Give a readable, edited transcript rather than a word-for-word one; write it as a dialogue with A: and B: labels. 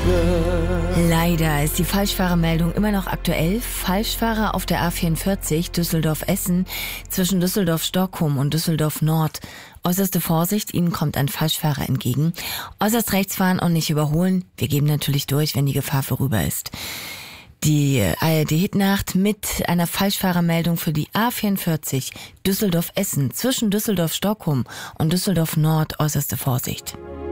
A: Leider ist die Falschfahrermeldung immer noch aktuell. Falschfahrer auf der A44 Düsseldorf-Essen zwischen Düsseldorf-Stockholm und Düsseldorf-Nord. Äußerste Vorsicht, Ihnen kommt ein Falschfahrer entgegen. Äußerst rechts fahren und nicht überholen. Wir geben natürlich durch, wenn die Gefahr vorüber ist. Die ARD-Hitnacht mit einer Falschfahrermeldung für die A44 Düsseldorf-Essen zwischen Düsseldorf-Stockholm und Düsseldorf-Nord. Äußerste Vorsicht.